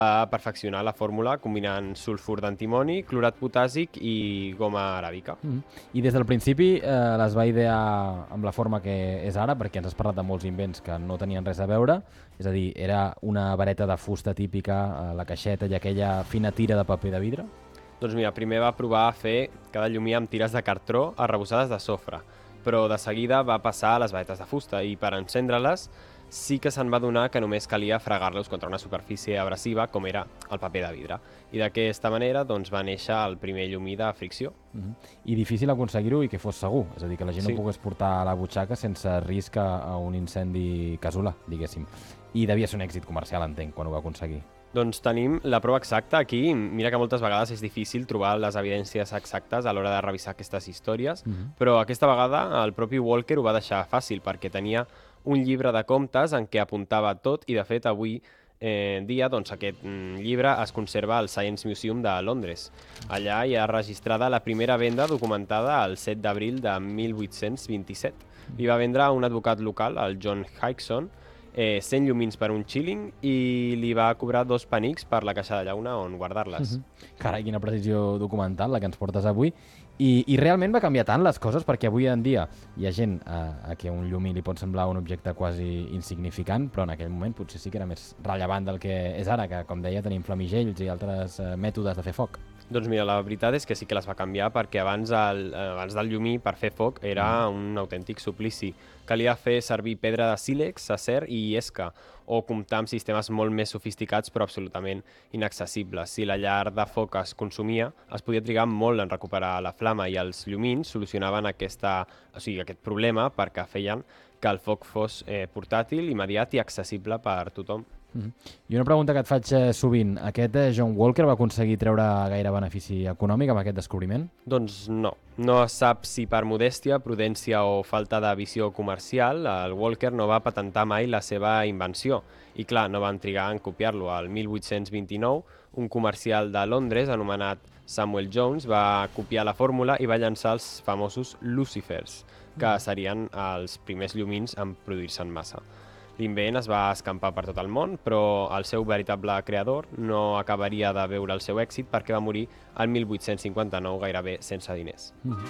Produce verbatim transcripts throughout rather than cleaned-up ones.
Va perfeccionar la fórmula combinant sulfur d'antimoni, clorat potàssic i goma aràbica. Mm. I des del principi eh, les va idear amb la forma que és ara, perquè ens has parlat de molts invents que no tenien res a veure, és a dir, era una vareta de fusta típica, eh, la caixeta i aquella fina tira de paper de vidre? Doncs mira, primer va provar a fer cada llumí amb tires de cartró arrebossades de sofre, però de seguida va passar a les varetes de fusta i per encendre-les sí que se'n va adonar que només calia fregar-los contra una superfície abrasiva com era el paper de vidre. I d'aquesta manera doncs, va néixer el primer llumí de fricció. Uh-huh. I difícil aconseguir-ho i que fos segur, és a dir, que la gent sí. no pogués portar a la butxaca sense risc a un incendi casolà, diguéssim. I devia ser un èxit comercial, entenc, quan ho va aconseguir. Doncs tenim la prova exacta aquí. Mira que moltes vegades és difícil trobar les evidències exactes a l'hora de revisar aquestes històries, uh-huh. però aquesta vegada el propi Walker ho va deixar fàcil perquè tenia un llibre de comptes en què apuntava tot i, de fet, avui eh, dia doncs, aquest mm, llibre es conserva al Science Museum de Londres. Allà hi ha registrada la primera venda documentada el set d'abril de mil vuit-cents vint-i-set. Li va vendre a un advocat local, el John Hickson, eh, cent llumins per un shilling i li va cobrar dos penics per la caixa de llauna on guardar-les. Uh-huh. Carai, quina precisió documental la que ens portes avui. I, I realment va canviar tant les coses perquè avui en dia hi ha gent a, a qui un llumí li pot semblar un objecte quasi insignificant, però en aquell moment potser sí que era més rellevant del que és ara, que com deia tenim flamigells i altres eh, mètodes de fer foc. Doncs mira, la veritat és que sí que les va canviar perquè abans, el, abans del llumí per fer foc era un autèntic suplici. Calia fer servir pedra de sílex, acer i esca, o comptar amb sistemes molt més sofisticats però absolutament inaccessibles. Si la llar de foc es consumia, es podia trigar molt en recuperar la flama i els llumins solucionaven aquesta, o sigui, aquest problema perquè feien que el foc fos eh, portàtil, immediat i accessible per tothom. Mm-hmm. I una pregunta que et faig eh, sovint, aquest eh, John Walker va aconseguir treure gaire benefici econòmic amb aquest descobriment? Doncs no. No es sap si per modèstia, prudència o falta de visió comercial, el Walker no va patentar mai la seva invenció. I clar, no van trigar en copiar-lo. El mil vuit-cents vint-i-nou, un comercial de Londres anomenat Samuel Jones va copiar la fórmula i va llançar els famosos Lucifers, que serien els primers llumins en produir-se en massa. L'invent es va escampar per tot el món, però el seu veritable creador no acabaria de veure el seu èxit perquè va morir el mil vuit-cents cinquanta-nou gairebé sense diners.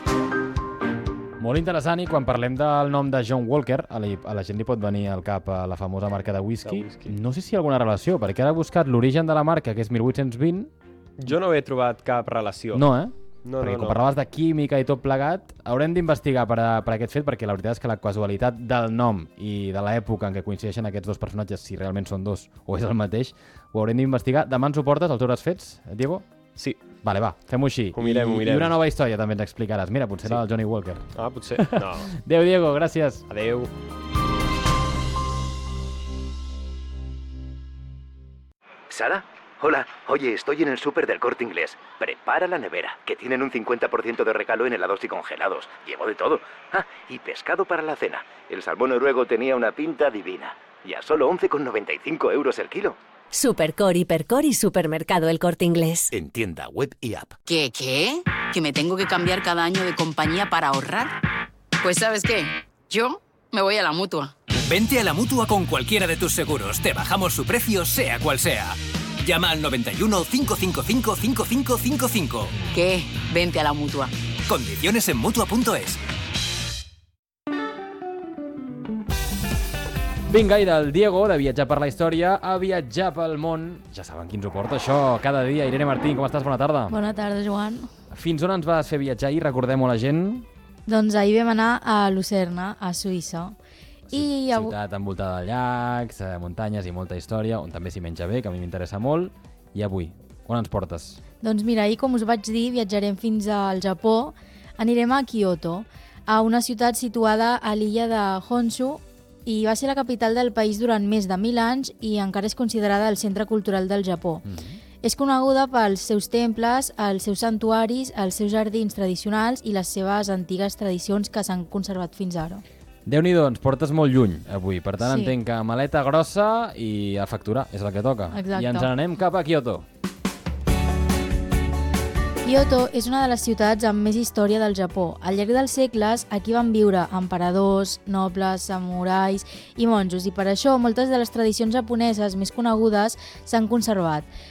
Mm-hmm. Molt interessant, i quan parlem del nom de John Walker, a la, a la gent li pot venir al cap a la famosa marca de whisky. de whisky. No sé si hi ha alguna relació, perquè ara he buscat l'origen de la marca, que és mil vuit-cents vint. Jo no he trobat cap relació. No, eh? No, perquè no, quan no. parlaves de química i tot plegat, haurem d'investigar per, a, per aquest fet, perquè la veritat és que la casualitat del nom i de l'època en què coincideixen aquests dos personatges, si realment són dos o és el mateix, ho haurem d'investigar. Demà ens ho portes, els hauràs fets, Diego? Sí. Vale, va, fem-ho així. Ho mirem, I, ho mirem. I una nova història també ens explicaràs. Mira, potser sí. Era el Johnny Walker. Ah, potser. No. Adéu, Diego, gràcies. Adéu. ¿Sara? Hola, oye, estoy en el súper del Corte Inglés. Prepara la nevera, que tienen un cincuenta por ciento de regalo en helados y congelados. Llevo de todo. Ah, y pescado para la cena. El salmón noruego tenía una pinta divina. Y a solo once con noventa y cinco euros el kilo. Supercor, Hipercor y Supermercado El Corte Inglés. En tienda, web y app. ¿Qué, qué? ¿Que me tengo que cambiar cada año de compañía para ahorrar? Pues ¿sabes qué? Yo me voy a la Mutua. Vente a la Mutua con cualquiera de tus seguros. Te bajamos su precio, sea cual sea. Llama al noventa y uno, cinco cinco cinco, cinco cinco cinco cinco. ¿Qué? Vente a la Mutua. Condiciones en Mutua punto es. Vinga, i del Diego, de viatjar per la història a viatjar pel món. Ja saben qui ens ho porta, això, cada dia. Irene Martín, com estàs? Bona tarda. Bona tarda, Joan. Fins on ens vas fer viatjar ahir? Recordem-ho a la gent. Doncs ahir vam anar a Lucerna, a Suïssa. I ciutat envoltada de llacs, eh, muntanyes i molta història, on també s'hi menja bé, que a mi m'interessa molt. I avui, on ens portes? Doncs mira, ahir, com us vaig dir, viatjarem fins al Japó. Anirem a Kyoto, a una ciutat situada a l'illa de Honshu, i va ser la capital del país durant més de mil anys i encara és considerada el centre cultural del Japó. Mm-hmm. És coneguda pels seus temples, els seus santuaris, els seus jardins tradicionals i les seves antigues tradicions que s'han conservat fins ara. Déu-n'hi-do, ens portes molt lluny avui, per tant Sí. entenc que maleta grossa i a facturar, és el que toca. Exacte. I ens n'anem cap a Kyoto. Kyoto és una de les ciutats amb més història del Japó. Al llarg dels segles, aquí van viure emperadors, nobles, samurais i monjos, i per això moltes de les tradicions japoneses més conegudes s'han conservat.